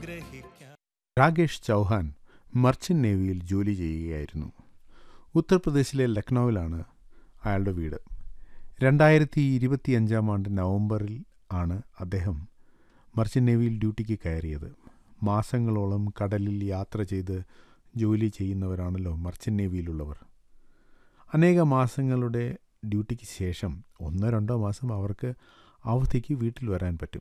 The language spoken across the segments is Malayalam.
രാകേഷ് ചൗഹാൻ മർച്ചന്റ് നേവിയിൽ ജോലി ചെയ്യുകയായിരുന്നു. ഉത്തർപ്രദേശിലെ ലക്നൌവിലാണ് അയാളുടെ വീട്. 2025 നവംബറിൽ ആണ് അദ്ദേഹം മർച്ചന്റ് നേവിയിൽ ഡ്യൂട്ടിക്ക് കയറിയത്. മാസങ്ങളോളം കടലിൽ യാത്ര ചെയ്ത് ജോലി ചെയ്യുന്നവരാണല്ലോ മർച്ചന്റ് നേവിയിലുള്ളവർ. അനേക മാസങ്ങളുടെ ഡ്യൂട്ടിക്ക് ശേഷം 1-2 മാസം അവർക്ക് അവധിക്ക് വീട്ടിൽ വരാൻ പറ്റും.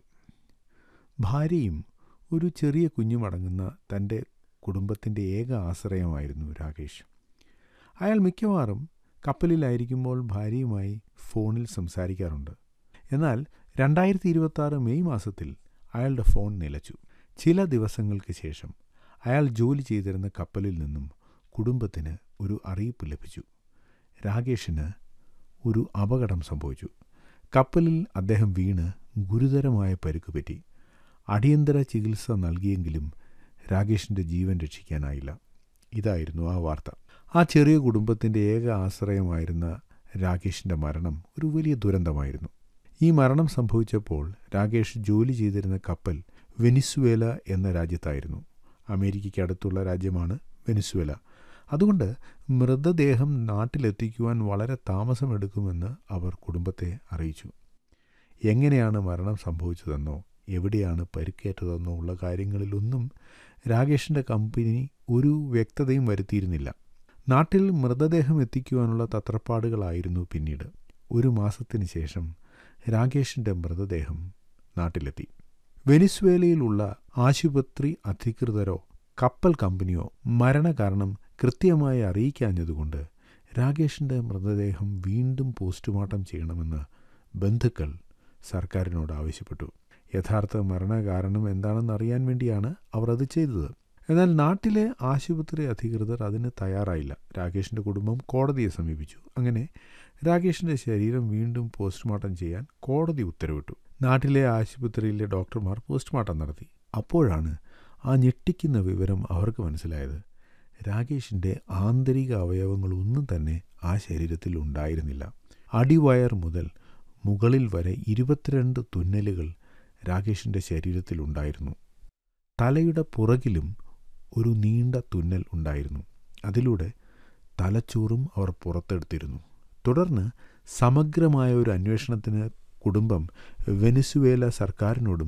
ഭാര്യയും ഒരു ചെറിയ കുഞ്ഞുമടങ്ങുന്ന തൻ്റെ കുടുംബത്തിൻ്റെ ഏക ആശ്രയമായിരുന്നു രാകേഷ്. അയാൾ മിക്കവാറും കപ്പലിലായിരിക്കുമ്പോൾ ഭാര്യയുമായി ഫോണിൽ സംസാരിക്കാറുണ്ട്. എന്നാൽ 2026 മെയ് മാസത്തിൽ അയാളുടെ ഫോൺ നിലച്ചു. ചില ദിവസങ്ങൾക്ക് ശേഷം അയാൾ ജോലി ചെയ്തിരുന്ന കപ്പലിൽ നിന്നും കുടുംബത്തിന് ഒരു അറിയിപ്പ് ലഭിച്ചു. രാകേഷിന് ഒരു അപകടം സംഭവിച്ചു. കപ്പലിൽ അദ്ദേഹം വീണ് ഗുരുതരമായ പരിക്ക് പറ്റി. അടിയന്തര ചികിത്സ നൽകിയെങ്കിലും രാകേഷിൻ്റെ ജീവൻ രക്ഷിക്കാനായില്ല. ഇതായിരുന്നു ആ വാർത്ത. ആ ചെറിയ കുടുംബത്തിൻ്റെ ഏക ആശ്രയമായിരുന്ന രാകേഷിൻ്റെ മരണം ഒരു വലിയ ദുരന്തമായിരുന്നു. ഈ മരണം സംഭവിച്ചപ്പോൾ രാകേഷ് ജോലി ചെയ്തിരുന്ന കപ്പൽ വെനിസ്വേല എന്ന രാജ്യത്തായിരുന്നു. അമേരിക്കയ്ക്ക് അടുത്തുള്ള രാജ്യമാണ് വെനിസ്വേല. അതുകൊണ്ട് മൃതദേഹം നാട്ടിലെത്തിക്കുവാൻ വളരെ താമസമെടുക്കുമെന്ന് അവർ കുടുംബത്തെ അറിയിച്ചു. എങ്ങനെയാണ് മരണം സംഭവിച്ചതെന്നോ എവിടെയാണ് പരിക്കേറ്റതെന്നോ ഉള്ള കാര്യങ്ങളിലൊന്നും രാകേഷിൻ്റെ കമ്പനി ഒരു വ്യക്തതയും വരുത്തിയിരുന്നില്ല. നാട്ടിൽ മൃതദേഹം എത്തിക്കുവാനുള്ള തത്രപ്പാടുകളായിരുന്നു പിന്നീട്. 1 മാസത്തിന് ശേഷം രാകേഷിൻ്റെ മൃതദേഹം നാട്ടിലെത്തി. വെനിസ്വേലയിലുള്ള ആശുപത്രി അധികൃതരോ കപ്പൽ കമ്പനിയോ മരണകാരണം കൃത്യമായി അറിയിക്കാഞ്ഞതുകൊണ്ട് രാകേഷിൻ്റെ മൃതദേഹം വീണ്ടും പോസ്റ്റ്മോർട്ടം ചെയ്യണമെന്ന് ബന്ധുക്കൾ സർക്കാരിനോട് ആവശ്യപ്പെട്ടു. യഥാർത്ഥ മരണകാരണം എന്താണെന്ന് അറിയാൻ വേണ്ടിയാണ് അവർ അത് ചെയ്തത്. എന്നാൽ നാട്ടിലെ ആശുപത്രി അധികൃതർ അതിന് തയ്യാറായില്ല. രാകേഷിൻ്റെ കുടുംബം കോടതിയെ സമീപിച്ചു. അങ്ങനെ രാകേഷിൻ്റെ ശരീരം വീണ്ടും പോസ്റ്റ്മോർട്ടം ചെയ്യാൻ കോടതി ഉത്തരവിട്ടു. നാട്ടിലെ ആശുപത്രിയിലെ ഡോക്ടർമാർ പോസ്റ്റ്മോർട്ടം നടത്തി. അപ്പോഴാണ് ആ ഞെട്ടിക്കുന്ന വിവരം അവർക്ക് മനസ്സിലായത്. രാകേഷിൻ്റെ ആന്തരിക അവയവങ്ങളൊന്നും തന്നെ ആ ശരീരത്തിൽ ഉണ്ടായിരുന്നില്ല. അടിവയർ മുതൽ മുകളിൽ വരെ 22 തുന്നലുകൾ രാകേഷിൻ്റെ ശരീരത്തിലുണ്ടായിരുന്നു. തലയുടെ പുറകിലും ഒരു നീണ്ട തുന്നൽ ഉണ്ടായിരുന്നു. അതിലൂടെ തലച്ചോറും അവർ പുറത്തെടുത്തിരുന്നു. തുടർന്ന് സമഗ്രമായ ഒരു അന്വേഷണത്തിന് കുടുംബം വെനിസ്വേല സർക്കാരിനോടും